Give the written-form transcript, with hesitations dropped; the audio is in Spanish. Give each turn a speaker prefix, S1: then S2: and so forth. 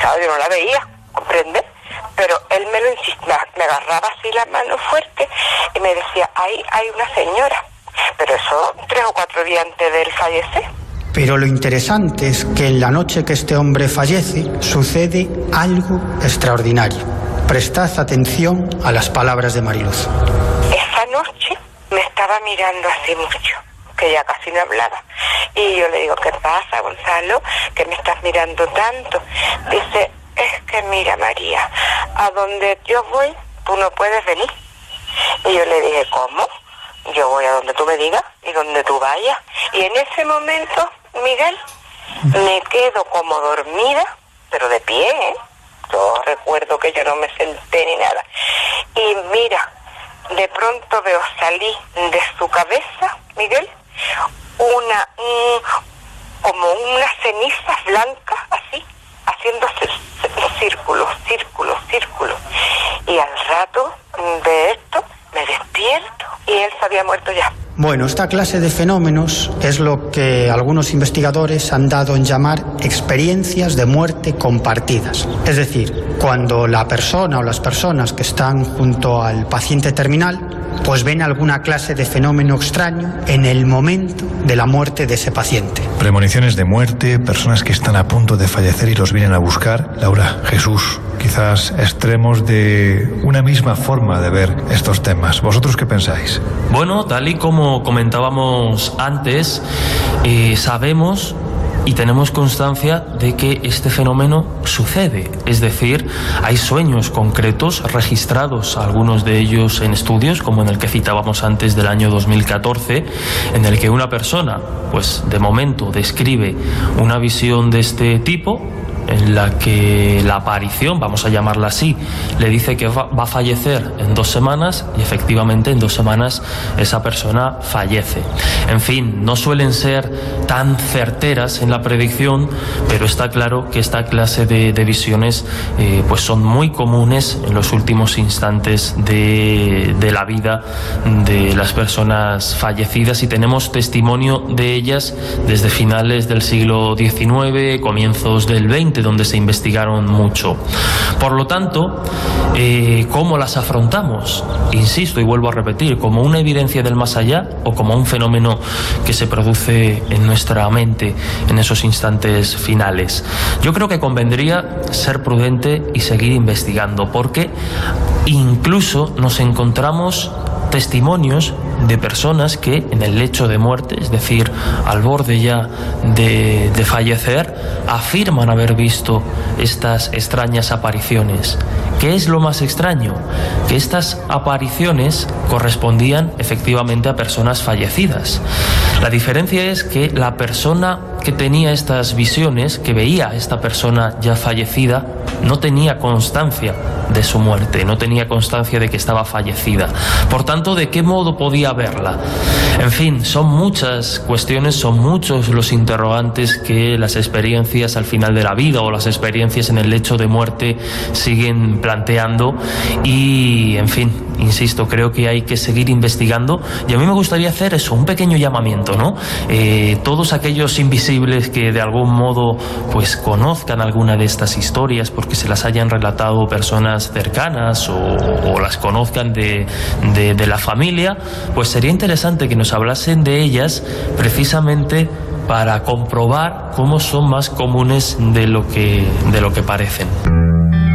S1: Claro, yo no la veía, ¿comprendes? Pero él me lo insistía, me agarraba así la mano fuerte y me decía, ahí hay una señora. Pero eso 3 o 4 días antes de él fallecer.
S2: Pero lo interesante es que en la noche que este hombre fallece sucede algo extraordinario. Prestad atención a las palabras de Mariluz.
S1: Esa noche me estaba mirando así mucho, que ya casi no hablaba. Y yo le digo, ¿qué pasa, Gonzalo? ¿Que me estás mirando tanto? Dice, es que mira, María, a donde yo voy, tú no puedes venir. Y yo le dije, ¿cómo? Yo voy a donde tú me digas y donde tú vayas. Y en ese momento, Miguel, me quedo como dormida, pero de pie, ¿eh? Yo recuerdo que yo no me senté ni nada. Y mira, de pronto veo salir de su cabeza, Miguel, como unas cenizas blancas, así, haciéndose círculos. Y al rato de esto me despierto y él se había muerto ya.
S2: Bueno, esta clase de fenómenos es lo que algunos investigadores han dado en llamar experiencias de muerte compartidas. Es decir, cuando la persona o las personas que están junto al paciente terminal pues ven alguna clase de fenómeno extraño en el momento de la muerte de ese paciente.
S3: Premoniciones de muerte, personas que están a punto de fallecer y los vienen a buscar. Laura, Jesús, quizás extremos de una misma forma de ver estos temas. ¿Vosotros qué pensáis?
S4: Bueno, tal y como comentábamos antes, sabemos y tenemos constancia de que este fenómeno sucede. Es decir, hay sueños concretos registrados, algunos de ellos en estudios, como en el que citábamos antes del año 2014, en el que una persona, pues de momento describe una visión de este tipo, en la que la aparición, vamos a llamarla así, le dice que va a fallecer en 2 semanas y efectivamente en 2 semanas esa persona fallece. En fin, no suelen ser tan certeras en la predicción, pero está claro que esta clase de visiones pues son muy comunes en los últimos instantes de la vida de las personas fallecidas, y tenemos testimonio de ellas desde finales del siglo XIX, comienzos del XX, donde se investigaron mucho. Por lo tanto, ¿cómo las afrontamos? Insisto y vuelvo a repetir, ¿como una evidencia del más allá o como un fenómeno que se produce en nuestra mente en esos instantes finales? Yo creo que convendría ser prudente y seguir investigando, porque incluso nos encontramos testimonios de personas que en el lecho de muerte, es decir, al borde ya de fallecer, afirman haber visto estas extrañas apariciones. ¿Qué es lo más extraño? Que estas apariciones correspondían efectivamente a personas fallecidas. La diferencia es que la persona que tenía estas visiones, que veía a esta persona ya fallecida, no tenía constancia de su muerte, no tenía constancia de que estaba fallecida. Por tanto, ¿de qué modo podía verla? En fin, son muchas cuestiones, son muchos los interrogantes que las experiencias al final de la vida o las experiencias en el lecho de muerte siguen planteando, y, en fin, insisto, creo que hay que seguir investigando, y a mí me gustaría hacer eso, un pequeño llamamiento, ¿no? Todos aquellos invisibles que de algún modo pues conozcan alguna de estas historias porque se las hayan relatado personas cercanas o las conozcan de la familia, pues sería interesante que nos hablasen de ellas precisamente para comprobar cómo son más comunes de lo que parecen.